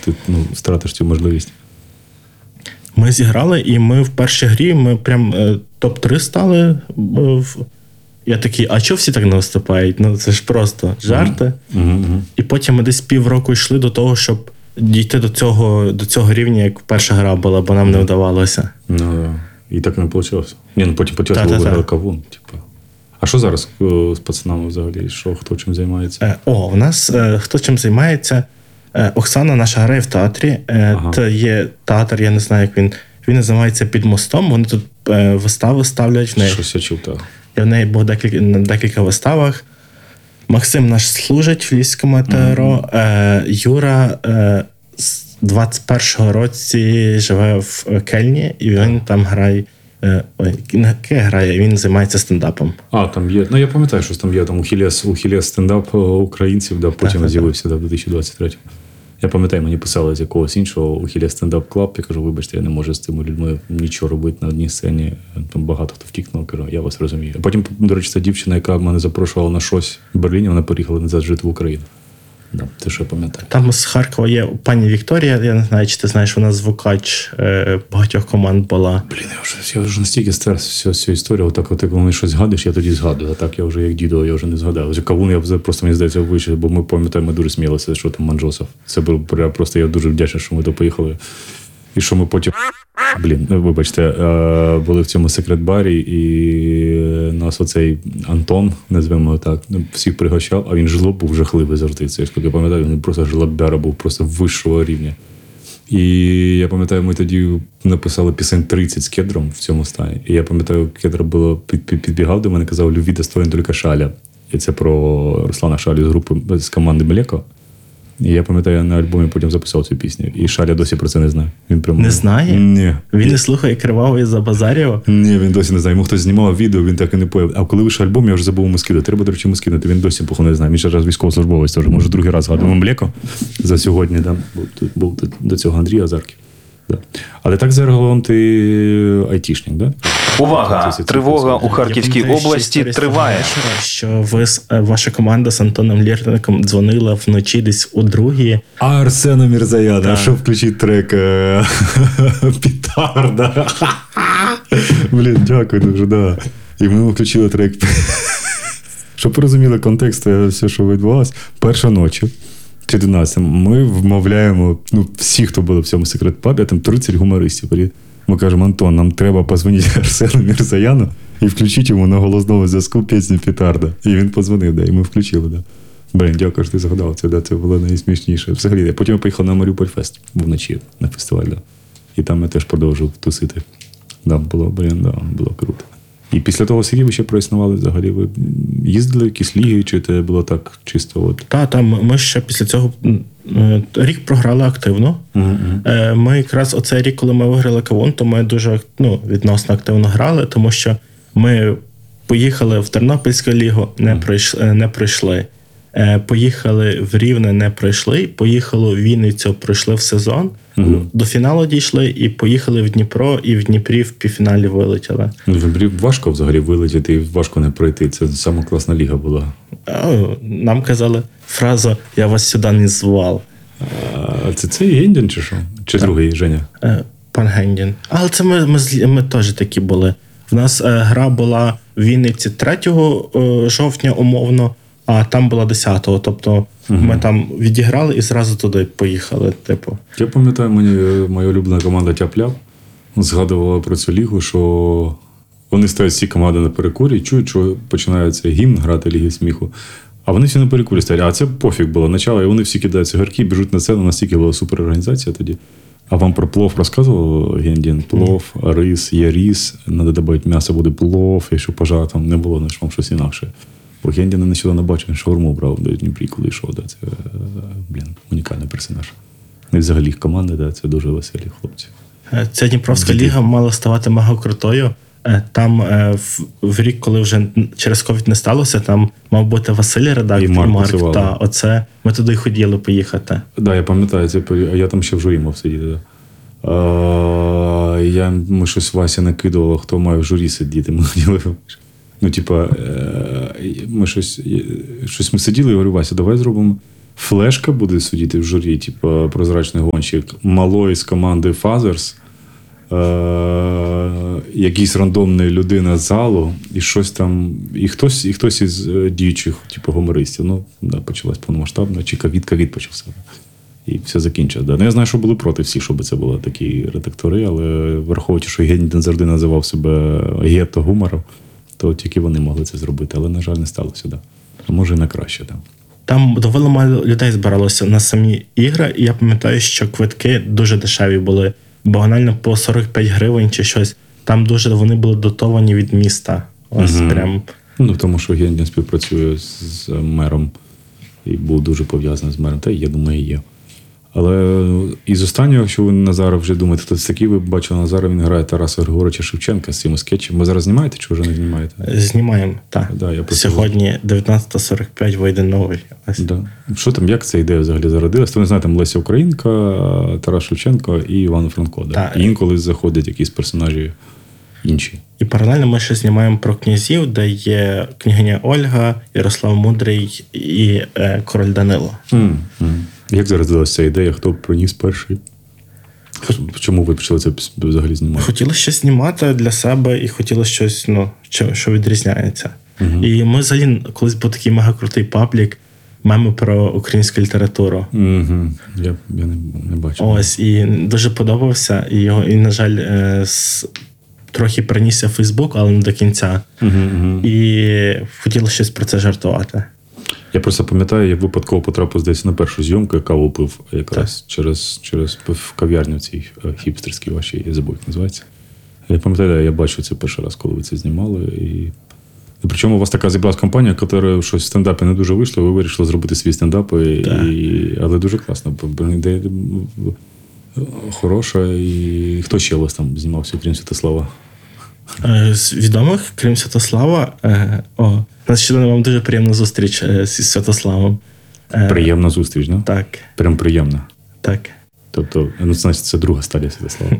ти втратиш цю можливість. Ми зіграли, і ми в першій грі, ми прям топ-3 стали. Я такий, а чого всі так не виступають? Це ж просто жарти. І потім ми десь півроку йшли до того, щоб дійти до цього рівня, як перша гра була, бо нам не вдавалося. І так не вийшло. Потім почали виграли Кавун. А що зараз з пацанами взагалі? Хто чим займається? У нас хто чим займається? Оксана наша грає в театрі. Це є театр, я не знаю, як він. Він називається «Під мостом». Вони тут вистави ставлять. Щось я чув, так. Я в неї був на декілька виставах. Максим наш служить в Львівському ТРО. Юра з 21-го році живе в Кельні, і він там грає. Він займається стендапом. Там є. Я пам'ятаю, що там є. Там у стендап українців, потім з'явився в 2023-му. Я пам'ятаю, мені писали з якогось іншого у Хілія стендап клаб. Я кажу, вибачте, я не можу з цими людьми нічого робити на одній сцені. Там багато хто втікнув. Кажу, я вас розумію. Потім, до речі, ця дівчина, яка мене запрошувала на щось в Берліні, вона переїхала назад жити в Україну. Це що я пам'ятаю. Там з Харкова є пані Вікторія, я не знаю, чи ти знаєш, вона звукач багатьох команд була. Я вже настільки стерся всю історію, коли щось згадуєш, я тоді згадую, а так я вже як дідо, я вже не згадав. Кавун я просто, мені здається, вийшов, бо ми пам'ятаємо, ми дуже сміялися, що там Манджосов. Це було просто, я дуже вдячний, що ми то поїхали. І що ми потім, вибачте, були в цьому секрет-барі, і нас оцей Антон, назвемо його так, всіх пригощав, а він жлоб був жахливий завжди. Це, як я пам'ятаю, він просто жлобяра був просто вищого рівня. І я пам'ятаю, ми тоді написали пісень 30 з Кедром в цьому стані. І я пам'ятаю, Кедр підбігав до мене і казав, «Любі достоїн тільки Шаля». І це про Руслана Шалю з групи, з команди «Млеко». І я пам'ятаю, я на альбомі потім записав цю пісню. І Шаля досі про це не знає. Він прямо... Не знає? Ні. Він не слухає Кривавої за Базарєва? Ні, він досі не знає. Йому хтось знімав відео, він так і не появ. А коли вийшов альбом, я вже забув йому скидати. Треба, до речі, йому скинути. Він досі, походу, не знає. Він ще раз військовослужбовець теж. Може, другий раз згадуємо «Млеко» за сьогодні. Був до цього Андрій Азарків. Да. Але так загалом ти айтішник, да? Увага! Тривога у Харківській області триває. Що ваша команда з Антоном Лєрником дзвонила вночі десь у 2:00. А Арсена Мірзаяна, щоб включити трек «Петарда». Дякую дуже, да. І ми включили трек. Щоб ви розуміли контекст, все, що відбувалося. Перша ночі. 14. Ми вмовляємо, всі, хто були в цьому секрет-пабі, там 30 гумористів. Ми кажемо, Антон, нам треба позвонити Арсену Мірзаяну і включити йому на голосному зв'язку пісню «Петарда». І він подзвонив, і ми включили. Дякую, що ти згадав. Це було найсмішніше. Взагалі, потім я поїхав на Маріуполь Фест вночі на фестиваль. І там я теж продовжив тусити. Було круто. І після того, скільки ви ще проіснували взагалі? Ви їздили в якісь ліги, чи це було так чисто? Ми ще після цього рік програли активно. Ми якраз оцей рік, коли ми виграли Кавун, то ми дуже відносно активно грали, тому що ми поїхали в Тернопільську лігу, не пройшли. Поїхали в Рівне, не пройшли. Поїхали в Вінницю, пройшли в сезон. До фіналу дійшли і поїхали в Дніпро, і в Дніпрі в півфіналі вилетіли. В Дніпрі важко взагалі вилетіти і важко не пройти. Це сама класна ліга була. Нам казали фразу «Я вас сюди не звав». Це цей Гендін чи що? Чи другий Женя? Пан Гендін. Але це ми теж такі були. В нас гра була в Вінниці 3 жовтня умовно, а там була 10-го. Тобто ми там відіграли і зразу туди поїхали. Я пам'ятаю, моя улюблена команда «Тяп-ляп» згадувала про цю лігу, що вони стоять всі команди на перекурі, чують, що починається гімн грати Ліги сміху. А вони всі на перекурі стоять. А це пофіг було. Начало, і вони всі кидають цигарки, біжуть на сцену, настільки була суперорганізація тоді. А вам про плов розказував Гендін? Плов, рис, є рис, треба додати м'ясо, буде плов, і що пожар там не було, вам щось інакше. Бо Гендіна нещодавно бачив, він шаурму брав до Дніпрі, коли йшов. Це, унікальний персонаж. І взагалі команда, це дуже веселі хлопці. Ця Дніпровська ліга мала ставати мега крутою. Там в рік, коли вже через ковід не сталося, там мав бути Василь Редак і Марк. Оце ми туди хотіли поїхати. Я пам'ятаю, я там ще в журі мав сидіти. Ми щось Вася накидували, хто має в журі сидіти. Ми хотіли. Ми щось ми сиділи і говорю, Вася, давай зробимо Флешка буде судити в журі, типу прозрачний гонщик, малой з команди Fathers, якийсь рандомний людина з залу, і щось там, і хтось із діючих, типу, гумористів. Ну, да, почалась повномасштабна, чи ковід почався. І все закінчилось. Да. Ну, я знаю, що були проти всіх, щоб це були такі редактори, але враховуючи, що Євгеній завжди називав себе гетто гумором, то тільки вони могли це зробити. Але, на жаль, не сталося. Да. А може і на краще. Да. Там доволі мало людей збиралося на самі ігри, і я пам'ятаю, що квитки дуже дешеві були. Банально по 45 гривень чи щось. Там дуже вони були дотовані від міста. Ось прям. Ну, тому що Євгеній співпрацює з мером і був дуже пов'язаний з мером. Та я думаю, і є. Але із останнього, якщо ви Назара вже думаєте, то такий ви бачили Назара, він грає Тараса Григоровича Шевченка з цими скетчами. Ви зараз знімаєте чи вже не знімаєте? Знімаємо, так. Да, сьогодні 19:45 вийде новий. Да. Що там, як ця ідея взагалі зародилась? То не знаю, там Леся Українка, Тарас Шевченко і Іван Франко. Да? І інколи заходять якісь персонажі інші. І паралельно ми ще знімаємо про князів, де є княгиня Ольга, Ярослав Мудрий і король Данило. Як зародилася ця ідея? Хто приніс перший? Чому ви почали це взагалі знімати? Хотіли щось знімати для себе і хотіли щось, що відрізняється. І ми взагалі, колись був такий мегакрутий паблік, меми про українську літературу. Я не бачив. Ось, і дуже подобався. І на жаль, трохи принісся в Фейсбук, але не до кінця. І хотіли щось про це жартувати. Я просто пам'ятаю, як випадково потрапив десь на першу зйомку, я каву пив якраз через в кав'ярню цій хіпстерській вашій, я забув, як називається. Я пам'ятаю, я бачив це перший раз, коли ви це знімали. І причому у вас така зібралась компанія, яка щось в стендапі не дуже вийшло, ви вирішили зробити свій стендап, але дуже класно. Ідея хороша. І хто ще у вас там знімався, крім Святослава? З відомих, крім Святослава, нещодавно вам дуже приємна зустріч зі Святославом. Приємна зустріч, да? Так. Прям приємна. Так. Тобто, значить, це друга стадія Святослава.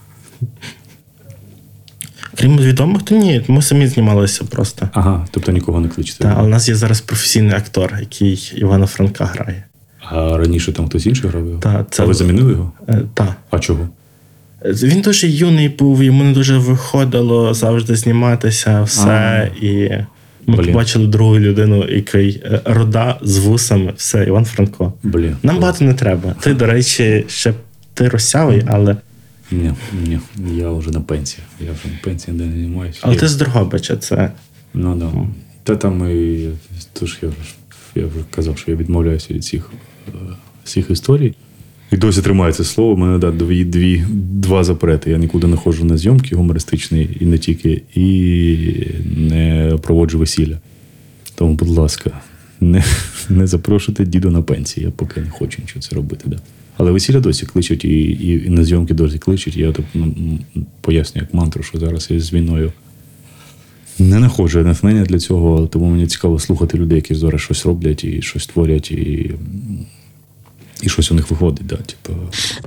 Крім відомих, то ні, ми самі знімалися просто. Ага, тобто нікого не кличете. Так, але у нас є зараз професійний актор, який Івана Франка грає. А раніше там хтось інший грав його? Так. А ви замінили його? Так. А чого? Він дуже юний був, йому не дуже виходило завжди зніматися, все. І ми побачили другу людину, який рода з вусами, все, Іван Франко. Нам багато не треба. Ти, до речі, ще ти росявий, але... Ні, я вже на пенсії. Я вже на пенсії, де не знімаюся. Але ти з Дрогобича, це... Ну, да. Та там і... Тож я вже казав, що я відмовляюся від всіх історій. І досі тримається слово. У мене два запрети. Я нікуди не ходжу на зйомки гумористичні і не тільки, і не проводжу весілля. Тому, будь ласка, не запрошуйте діду на пенсії. Я поки не хочу нічого це робити. Да. Але весілля досі кличуть, і на зйомки досі кличуть. Я пояснюю як мантру, що зараз я з війною не знаходжу натхнення для цього, тому мені цікаво слухати людей, які зараз щось роблять і щось творять, і щось у них виходить, да, типу.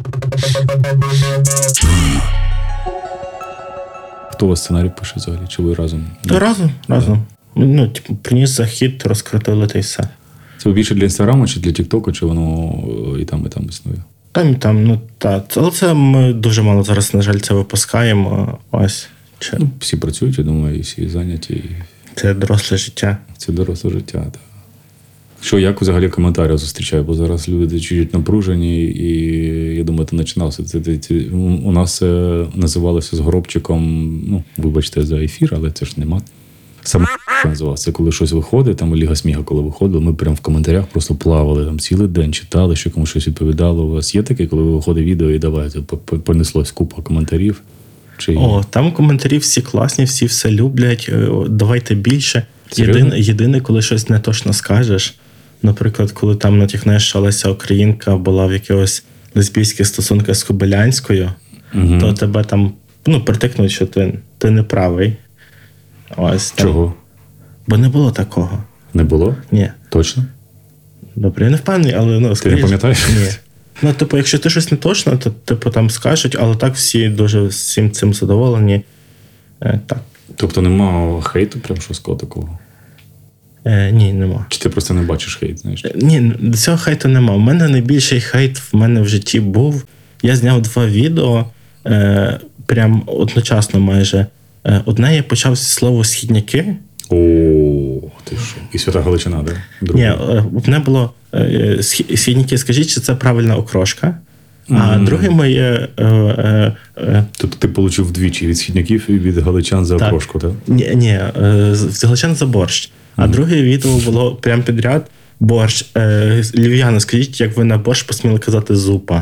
Хто у вас сценарій пише взагалі? Чи ви разом? Разом. Приніс захід, розкрутили та й все. Це більше для Інстаграму чи для Тіктоку, чи воно і там існує? Там, так. Але це ми дуже мало зараз, на жаль, це випускаємо. Ось. Всі працюють, я думаю, і всі зайняті. Це доросле життя. Це доросле життя, так. Що, як взагалі коментарі зустрічаю? Бо зараз люди чуть напружені, і я думаю, ти починався. У нас це називалося з Горобчиком, вибачте за ефір, але це ж нема. Саме називався. Це коли щось виходить, там Ліга сміха, коли виходила, ми прямо в коментарях просто плавали, там цілий день читали, що комусь щось відповідало. У вас є таке, коли виходить відео і давайте, понеслось купа коментарів? Там коментарі всі класні, всі все люблять, давайте більше. Єдине, коли щось не точно скажеш, наприклад, коли там натякнеш, що Леся Українка була в якихось лесбійських стосунках з Кобилянською, то тебе там притикнуть, що ти не правий. Ось, чого? Бо не було такого. Не було? Ні. Точно? Добре, я не впевнений, але... Ти не пам'ятаєш? Ні. Якщо ти щось не точно, то там скажуть, але так всі дуже всім цим задоволені. Так. Тобто нема хейту прям жорсткого такого? Ні, нема. Чи ти просто не бачиш хейт, знаєш? Ні, до цього хейту нема. У мене найбільший хейт в мене в житті був. Я зняв 2 відео, прям одночасно майже. Одне я почав зі слова «східняки». О, ти що? І Свята Галичина, так? Ні, в мене було «східняки, скажіть, чи це правильна окрошка?» А друге моє... Тобто ти отримав вдвічі від східняків і від галичан за окрошку, так? Ні, з галичан за борщ. А друге відео було прямо підряд борщ. Львів'яни, скажіть, як ви на борщ посміли казати «зупа»?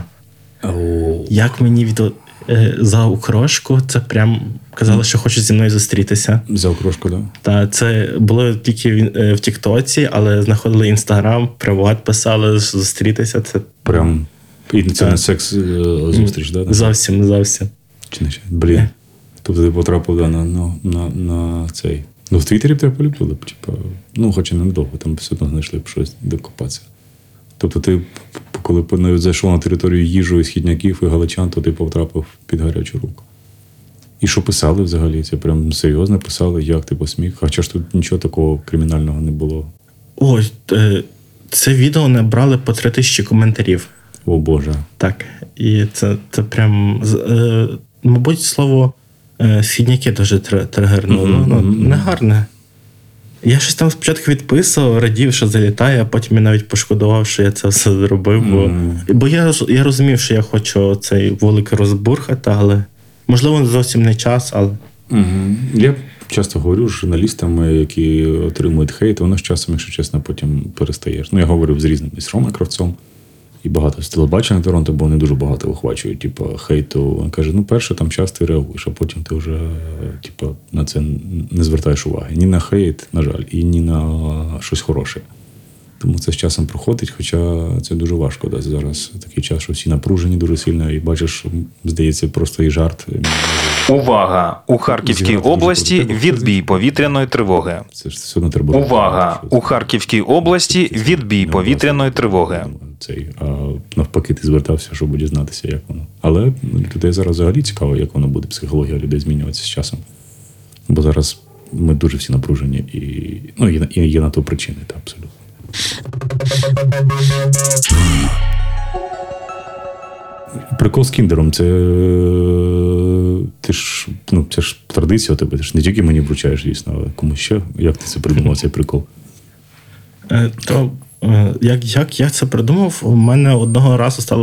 Як мені відео за окрошку, це прям казали, що хочуть зі мною зустрітися. За окрошку, так? Та це було тільки в Тіктоці, але знаходили Інстаграм, приват писали, зустрітися. Це прям... І це не секс-зустріч, так? Зовсім. Чи не ще? Блін. Тобто ти потрапив на цей... Ну, в Твіттері б тебе полюбили б, хоч і недовго, там все одно знайшли б щось докопатися. Тобто ти, коли навіть зайшов на територію їжу і східняків, і галичан, то ти потрапив під гарячу руку. І що писали взагалі? Це прям серйозно писали, як ти посмів? Хоча ж тут нічого такого кримінального не було. Ось, це відео набрали по 3000 коментарів. О, Боже. Так, і це прям, мабуть, слово «східняки» дуже тригернуло. Негарне. Я щось там спочатку відписував, радів, що залітає, а потім я навіть пошкодував, що я це все зробив. Бо я розумів, що я хочу цей вулик розбурхати, але можливо, зовсім не час, але... Я часто говорю з журналістами, які отримують хейт, воно з часом, якщо чесно, потім перестаєш. Я говорив з різними, з Ромою Кравцом, і багато з телебачення Торонто, бо вони дуже багато вихвачують, хейту. Він каже, перше там час ти реагуєш, а потім ти вже, на це не звертаєш уваги. Ні на хейт, на жаль, і ні на щось хороше. Тому це з часом проходить, хоча це дуже важко. Да? Зараз такий час, що всі напружені дуже сильно, і бачиш, здається, просто і жарт. Увага! У Харківській області відбій повітряної тривоги. Це ж все одно треба. Увага! У Харківській області відбій повітряної тривоги. Навпаки, ти звертався, щоб дізнатися, як воно. Але людей зараз взагалі цікаво, як воно буде, психологія людей змінюватися з часом. Бо зараз ми дуже всі напружені, і є на то причини, та абсолютно. Прикол з кіндером, це це ж традиція у тебе, ти ж не тільки мені вручаєш, звісно, але комусь ще. Як ти це придумав, цей прикол? Як я це придумав, у мене одного разу стало